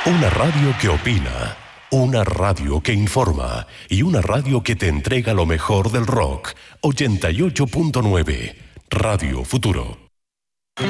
Una radio que opina, una radio que informa y una radio que te entrega lo mejor del rock. 88.9, Radio Futuro.